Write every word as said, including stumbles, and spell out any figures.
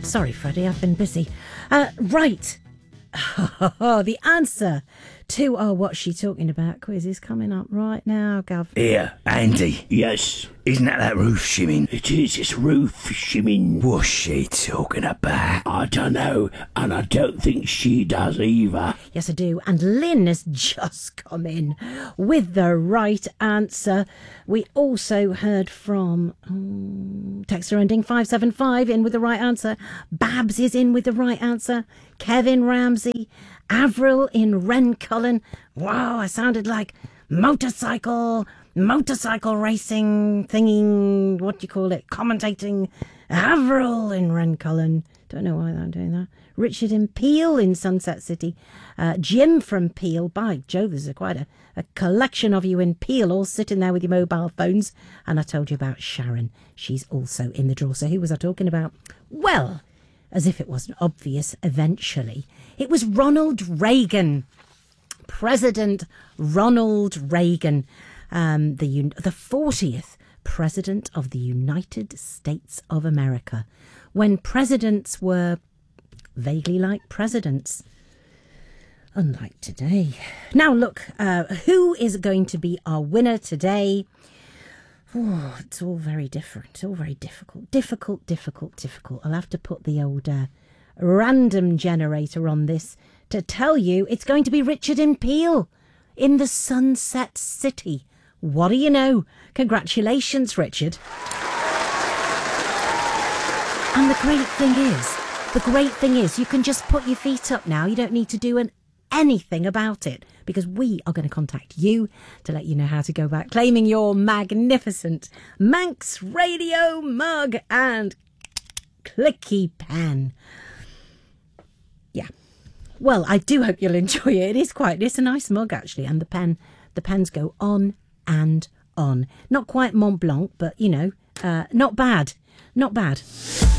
Sorry, Freddie, I've been busy. Uh, right. The answer to our What's She Talking About quiz is coming up right now, Gov. Here, Andy. Yes, Isn't that that roof shimming? it is. It's roof shimming. What's she talking about? I don't know, and I don't think she does either. Yes, I do. And Lynn has just come in with the right answer. We also heard from um, texter ending five seven five in with the right answer. Babs is in with the right answer. Kevin Ramsey. Avril in Rencullen. Wow, I sounded like motorcycle, motorcycle racing, thinging, what do you call it, commentating. Avril in Rencullen. Don't know why I'm doing that. Richard in Peel in Sunset City. Uh, Jim from Peel. By Jove, there's a, quite a, a collection of you in Peel all sitting there with your mobile phones. And I told you about Sharon. She's also in the draw. So who was I talking about? Well, as if it wasn't obvious eventually, it was Ronald Reagan. President Ronald Reagan, um, the un- the fortieth President of the United States of America, when presidents were vaguely like presidents, unlike today. Now look, uh, who is going to be our winner today? Oh, it's all very different, all very difficult, difficult, difficult, difficult. I'll have to put the old uh, random generator on this to tell you it's going to be Richard in Peel in the Sunset City. What do you know? Congratulations, Richard. And the great thing is, the great thing is you can just put your feet up now. You don't need to do an anything about it, because we are going to contact you to let you know how to go about claiming your magnificent Manx Radio mug and clicky pen. Yeah. Well, I do hope you'll enjoy it. It is quite, it's a nice mug actually, and the pen, the pens go on and on. Not quite Mont Blanc, but you know, uh, not bad, not bad.